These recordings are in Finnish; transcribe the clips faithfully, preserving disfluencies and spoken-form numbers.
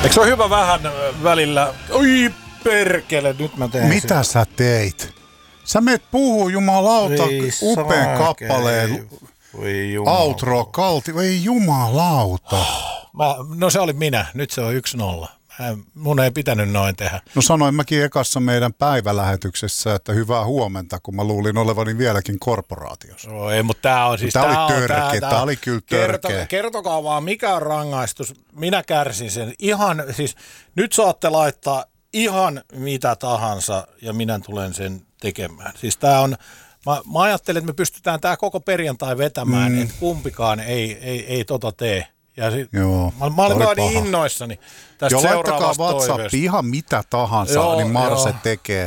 Eikö se ole hyvä vähän välillä? Oi perkele, nyt mä teen Mitä sitä. sä teit? Sä meet puhuu jumalauta upean kappaleen. Outro, kalti. Ei jumalauta. Mä, no se oli minä, nyt se on yksi nolla. Mä, mun ei pitänyt noin tehdä. No sanoin mäkin ekassa meidän päivälähetyksessä, että hyvää huomenta, kun mä luulin olevani vieläkin korporaatiossa. No ei, mutta tää on siis... Tää, tää oli on, törkeä, tää, tää, tää oli kyllä törkeä. Kerto, kertokaa vaan, mikä on rangaistus. Minä kärsin sen ihan, siis nyt saatte laittaa ihan mitä tahansa ja minä tulen sen tekemään. Siis tää on... Mä, mä ajattelin, että me pystytään tää koko perjantai vetämään, mm. että kumpikaan ei, ei, ei tota tee. Ja sit, joo, mä, mä olin vaan niin innoissani tästä joo, seuraavasta laittakaa WhatsApp ihan mitä tahansa, joo, niin Marse joo. tekee.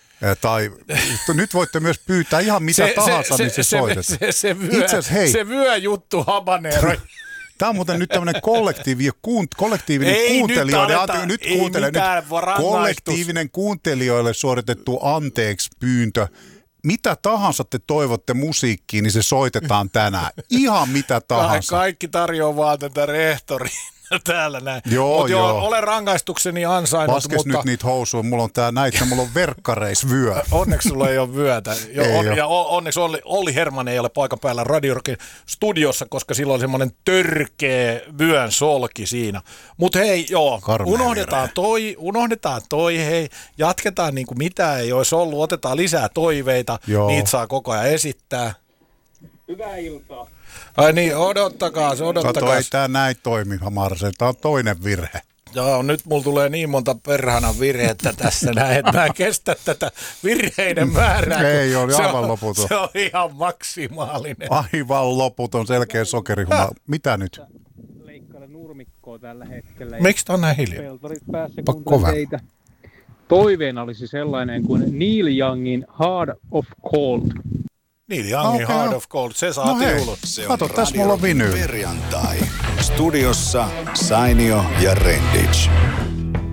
Tai nyt voitte myös pyytää ihan mitä se, tahansa, se, niin se, se soitetaan. Se, se, vyö, se vyö juttu habanero. Tämä on muuten nyt tämmöinen kollektiivi, kuunt, kollektiivinen ei, kuuntelijoille, nyt, aleta, nyt ei kuuntele, nyt kollektiivinen kuuntelijoille suoritettu anteeksi pyyntö. Mitä tahansa te toivotte musiikkiin, niin se soitetaan tänään. Ihan mitä tahansa. Kaikki tarjoaa vaan tätä rehtoria täällä näin. Joo, Mut joo. joo. Olen rangaistukseni ansainnut. Paskes mutta... nyt niitä housuja. Mulla on tää näitä, mulla on verkkareisvyö. Onneksi sulla ei ole vyötä. Jo, ei on, ole. Ja onneksi Olli, Olli Herman ei ole paikan päällä Radio Rockin studiossa, koska silloin on semmoinen törkeä vyön solki siinä. Mutta hei, joo, Karmea unohdetaan vire. toi, unohdetaan toi, hei. Jatketaan niin kuin mitä ei olisi ollut. Otetaan lisää toiveita. Joo. Niitä saa koko ajan esittää. Hyvää iltaa. Ai niin, odottakaa, odottakaa. Kato, ei tää näin toimi, Marse. Tää on toinen virhe. Joo, nyt mulla tulee niin monta perhana virhettä tässä näin, että mä en kestä tätä virheiden määrää. Ei, oli se aivan on, loputon. Se on ihan maksimaalinen. Aivan loputon, selkeä sokerihumma. Mitä nyt? Leikkaile nurmikkoa tällä hetkellä. Miksi tää on näin hiljaa? Peltorit päässä Pakko vähän. teitä. Toiveena olisi sellainen kuin Neil Youngin Heart of Gold. Neil Youngin okay, Heart no. of Gold, se saatiin no ulos. Se Kato, on tässä mulla on vinyl. Perjantai. Studiossa Sainio ja Renditch.